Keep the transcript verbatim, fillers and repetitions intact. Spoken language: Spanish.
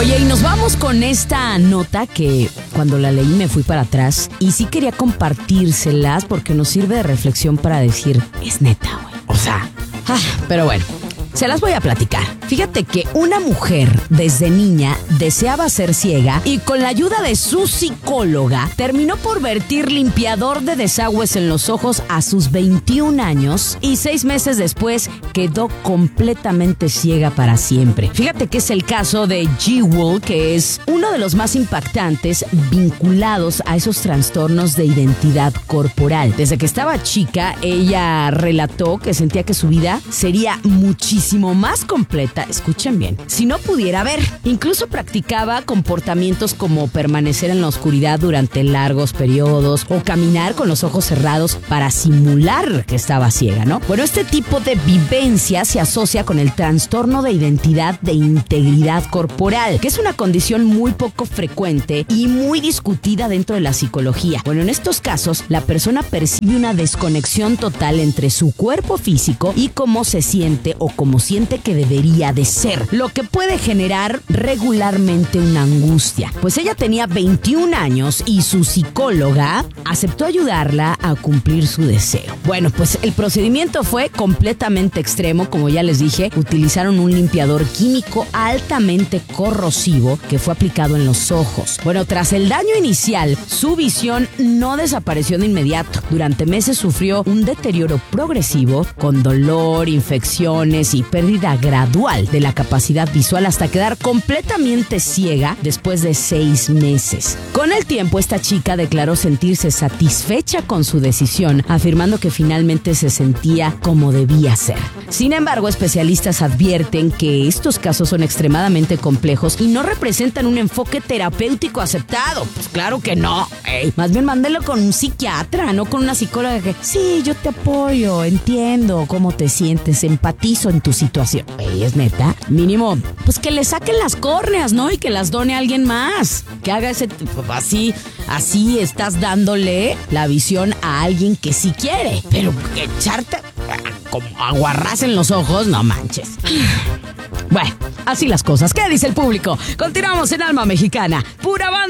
Oye, y nos vamos con esta nota que cuando la leí me fui para atrás y sí quería compartírselas porque nos sirve de reflexión para decir, es neta, güey. O sea, ah, pero bueno, se las voy a platicar. Fíjate que una mujer desde niña deseaba ser ciega y con la ayuda de su psicóloga terminó por vertir limpiador de desagües en los ojos a sus veintiún años y seis meses después quedó completamente ciega para siempre. Fíjate que es el caso de Jewel, que es uno de los más impactantes vinculados a esos trastornos de identidad corporal. Desde que estaba chica, ella relató que sentía que su vida sería muchísimo más completa, escuchen bien, si no pudiera ver. Incluso practicaba comportamientos como permanecer en la oscuridad durante largos periodos o caminar con los ojos cerrados para simular que estaba ciega, ¿no? Bueno, este tipo de vivencia se asocia con el trastorno de identidad de integridad corporal, que es una condición muy poco frecuente y muy discutida dentro de la psicología. Bueno, en estos casos, la persona percibe una desconexión total entre su cuerpo físico y cómo se siente o cómo siente que debería de ser, lo que puede generar regularmente una angustia. Pues ella tenía veintiún años y su psicóloga aceptó ayudarla a cumplir su deseo. Bueno, pues el procedimiento fue completamente extremo, como ya les dije, utilizaron un limpiador químico altamente corrosivo que fue aplicado en los ojos. Bueno, tras el daño inicial, su visión no desapareció de inmediato. Durante meses sufrió un deterioro progresivo con dolor, infecciones y pérdida gradual de la capacidad visual hasta quedar completamente ciega después de seis meses. Con el tiempo, esta chica declaró sentirse satisfecha con su decisión, afirmando que finalmente se sentía como debía ser. Sin embargo, especialistas advierten que estos casos son extremadamente complejos y no representan un enfoque terapéutico aceptado. Pues claro que no. Ey, más bien mándelo con un psiquiatra, no con una psicóloga que sí, yo te apoyo, entiendo cómo te sientes, empatizo en tu situación. Ey, es neta. Mínimo, pues que le saquen las córneas, ¿no? Y que las done a alguien más. Que haga ese... Así, así estás dándole la visión a alguien que sí quiere. Pero echarte como aguarrás en los ojos, no manches. Bueno, así las cosas. ¿Qué dice el público? Continuamos en Alma Mexicana. Pura banda.